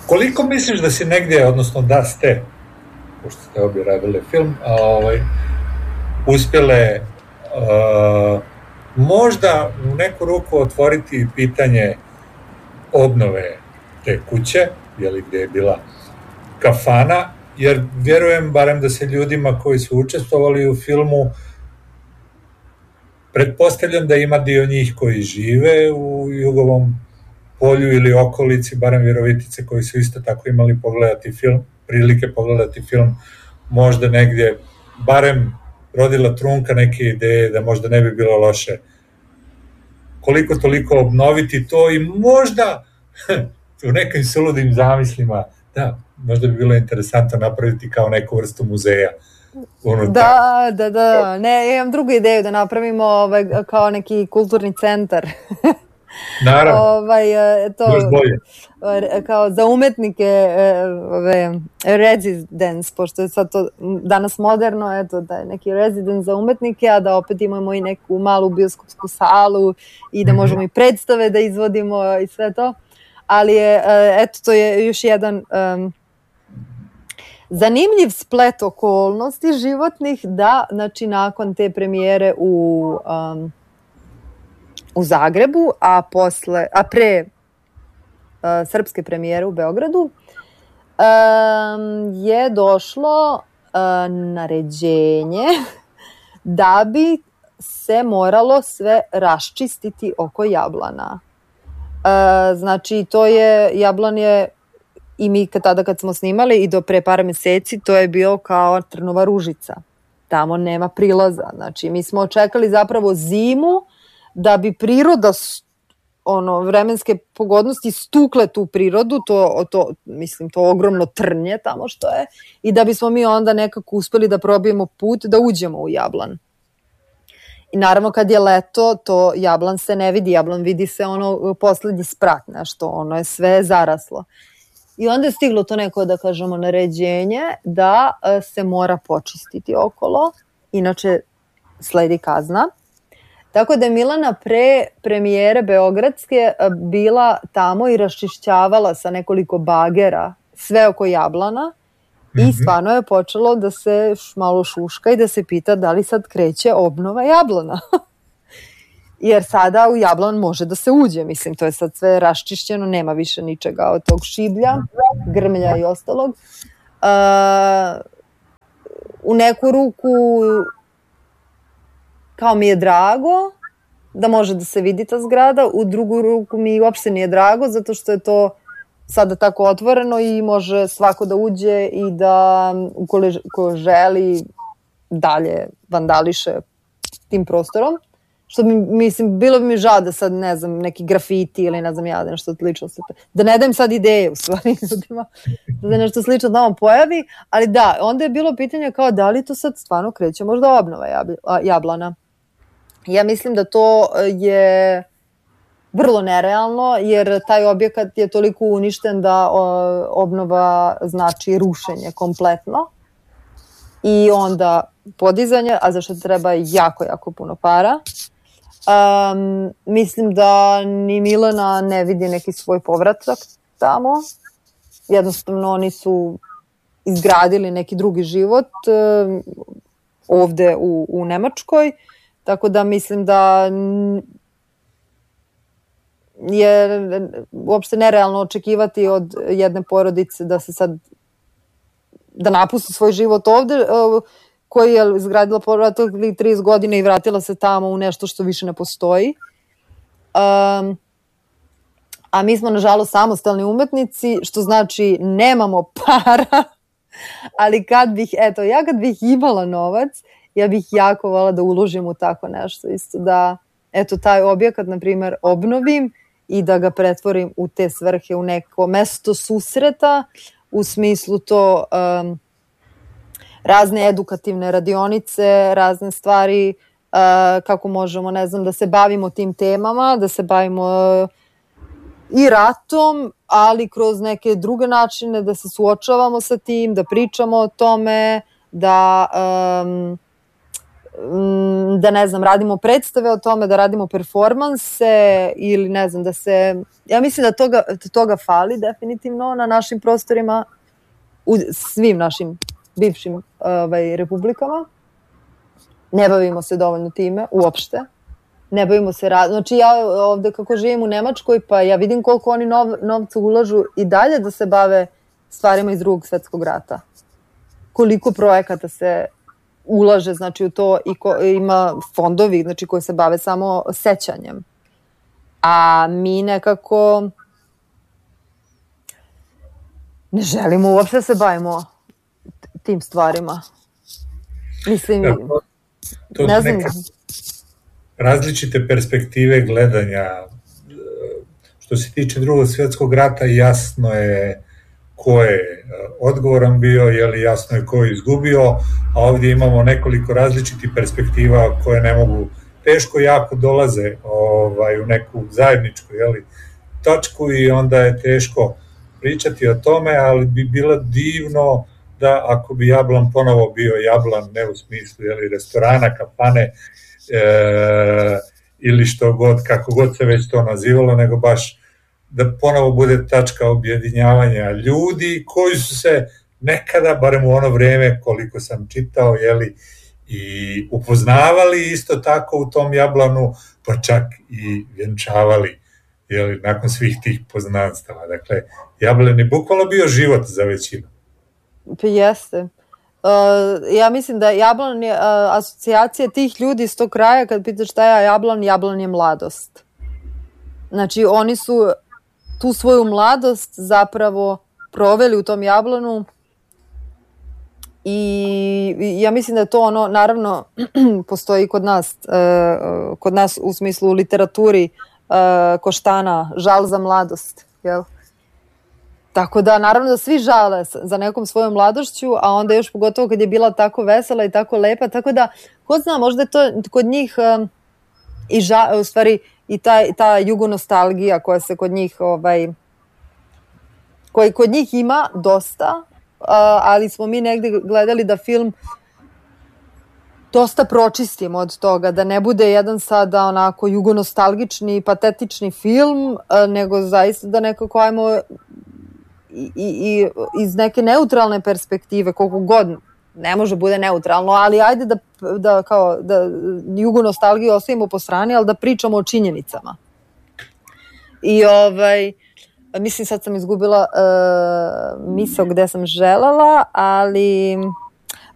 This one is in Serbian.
Koliko misliš da si negdje, odnosno da ste, pošto ste obje radile film, uspjele možda u neku ruku otvoriti pitanje obnove te kuće, gdje je bila kafana, jer vjerujem barem da se ljudima koji su učestvovali u filmu, pretpostavljam da ima dio njih koji žive u Jugovom polju ili okolici, barem Virovitice, koji su isto tako imali prilike pogledati film, možda negdje, barem rodila trunka neke ideje da možda ne bi bilo loše koliko toliko obnoviti to i možda u nekim suludim zamislima, da, možda bi bilo interesantno napraviti kao neku vrstu muzeja. Da, ne, imam drugu ideju da napravimo kao neki kulturni centar. Naravno, još bolje. Kao za umetnike residence, pošto je sad to danas moderno, eto da je neki residence za umetnike, a da opet imamo i neku malu bioskopsku salu i da možemo i predstave da izvodimo i sve to. Ali eto, to je još jedan zanimljiv splet okolnosti životnih da, znači, nakon te premijere u Zagrebu, a pre srpske premijere u Beogradu, je došlo naređenje da bi se moralo sve raščistiti oko Jablana. Znači, Jablan je, i mi tada kad smo snimali i do pre par meseci, to je bio kao Trnova Ružica. Tamo nema prilaza. Znači, mi smo čekali zapravo zimu da bi priroda, vremenske pogodnosti stukle tu prirodu, to ogromno trnje tamo što je, i da bismo mi onda nekako uspeli da probijemo put da uđemo u Jablan. I naravno kad je leto, to Jablan se ne vidi, Jablan vidi se poslednji sprat, nešto, je sve zaraslo. I onda je stiglo to neko, da kažemo, naređenje da se mora počistiti okolo, inače sledi kazna. Tako da je Milana pre premijere beogradske bila tamo i raščišćavala sa nekoliko bagera sve oko Jablana i stvarno je počelo da se malo šuška i da se pita da li sad kreće obnova Jablana. Jer sada u Jablan može da se uđe, mislim, to je sad sve raščišćeno, nema više ničega od tog šiblja, grmlja i ostalog. U neku ruku kao mi je drago da može da se vidi ta zgrada, u drugu ruku mi uopšte nije drago zato što je to sada tako otvoreno i može svako da uđe i da ukoliko želi dalje vandališe tim prostorom. Što mislim, bilo bi mi žao da sad, ne znam, neki grafiti ili ne znam ja, da nešto slično. Da ne dajem sad ideje u stvari ljudima, da nešto slično da vam pojavi, ali da, onda je bilo pitanje kao da li to sad stvarno kreće možda obnova Jablana. Ja mislim da to je vrlo nerealno, jer taj objekat je toliko uništen da obnova znači rušenje kompletno i onda podizanje, a za što treba jako, jako puno para. Mislim da ni Milana ne vidi neki svoj povratak tamo. Jednostavno oni su izgradili neki drugi život ovde u Nemačkoj, tako da mislim da je uopšte nerealno očekivati od jedne porodice da se sad da napusti svoj život ovde, koji je izgradila proteklih 30 godina i vratila se tamo u nešto što više ne postoji. A mi smo, nažalost, samostalni umetnici, što znači nemamo para, ali kad bih imala novac, ja bih jako voljela da uložim u tako nešto. Isto da, taj objekat, na primjer, obnovim i da ga pretvorim u te svrhe, u neko mesto susreta, u smislu to razne edukativne radionice, razne stvari, kako možemo, ne znam, da se bavimo tim temama, da se bavimo i ratom, ali kroz neke druge načine, da se suočavamo sa tim, da pričamo o tome, da da ne znam, radimo predstave o tome, da radimo performanse ili ne znam, da se, ja mislim da toga fali definitivno na našim prostorima, u svim našim bivšim republikama. Ne bavimo se dovoljno time, uopšte. Ne bavimo se znači ja ovde kako živim u Nemačkoj, pa ja vidim koliko oni novca ulažu i dalje da se bave stvarima iz Drugog svetskog rata. Koliko projekata se ulaže, znači u to i ima fondovi, znači koji se bave samo sećanjem. A mi nekako ne želimo uopšte se bavimo tim stvarima. Mislim, ne znam. Različite perspektive gledanja. Što se tiče Drugog svjetskog rata, jasno je ko je odgovoran bio, jasno je ko je izgubio, a ovdje imamo nekoliko različitih perspektiva koje ne mogu, teško jako dolaze u neku zajedničku tačku i onda je teško pričati o tome, ali bi bilo divno da ako bi Jablan ponovo bio Jablan, ne u smislu restorana, kafane ili što god, kako god se već to nazivalo, nego baš da ponovo bude tačka objedinjavanja ljudi koji su se nekada, barem u ono vrijeme koliko sam čitao, i upoznavali isto tako u tom Jablanu, pa čak i vjenčavali, nakon svih tih poznanstava. Dakle, Jablan je bukvalno bio život za većinu. Jeste. Ja mislim da Jablan je asocijacija tih ljudi iz tog kraja, kad pitaš šta je Jablan, Jablan je mladost. Znači, oni su tu svoju mladost zapravo proveli u tom Jablanu i ja mislim da je to ono, naravno, postoji kod nas u smislu u literaturi Koštana, žal za mladost, jel? Tako da, naravno da svi žale za nekom svojom mladošću, a onda još pogotovo kad je bila tako vesela i tako lepa, tako da, ko zna, možda je to kod njih u stvari i ta jugonostalgija koja se kod njih koji kod njih ima dosta, ali smo mi negde gledali da film dosta pročistimo od toga, da ne bude jedan sada onako jugonostalgični i patetični film, nego zaista da nekako ajmo i iz neke neutralne perspektive, koliko god ne može bude neutralno, ali ajde da jugonostalgiju ostavimo po strani, ali da pričamo o činjenicama. I mislim sad sam izgubila misao gde sam želela, ali